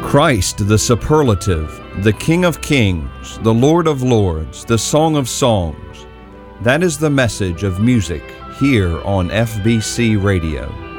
Christ the superlative, the King of Kings, the Lord of Lords, the Song of Songs. That is the message of music here on FBC Radio.